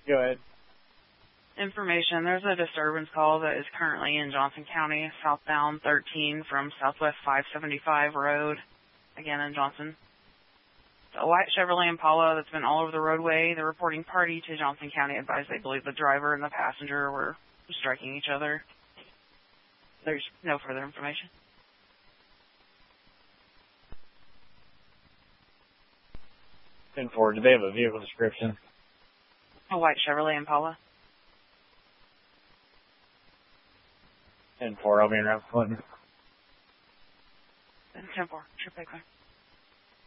Go ahead. Information. There's a disturbance call that is currently in Johnson County, southbound 13 from Southwest 575 Road, again in Johnson. It's a white Chevrolet Impala that's been all over the roadway. The reporting party to Johnson County advised they believe the driver and the passenger were striking each other. There's no further information. And for, do they have a vehicle description? A white Chevrolet Impala. And for, I'll be in Rapid Clinton. 10-4, sure, big one.